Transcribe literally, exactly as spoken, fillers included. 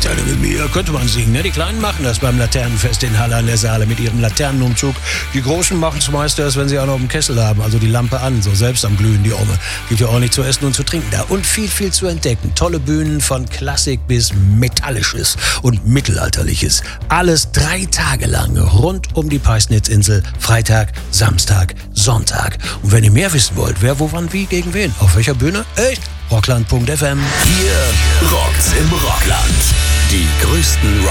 macht eine mit mir, könnte man singen. Ne? Die Kleinen machen das beim Laternenfest in Halle an der Saale mit ihrem Laternenumzug. Die Großen machen es meist erst, wenn sie auch noch einen Kessel haben, also die Lampe an, so selbst am Glühen, die Ome. Gibt ja auch nicht zu essen und zu trinken da. Und viel, viel zu entdecken. Tolle Bühnen von Klassik bis Metallisches und Mittelalterliches. Alles drei Tage lang rund um die Peisnitzinsel. Freitag, Samstag, Sonntag. Und wenn ihr mehr wissen wollt, wer, wo, wann, wie, gegen wen, auf welcher Bühne, echt? rockland punkt f m. Hier rockt's im Rockland. Die größten Rock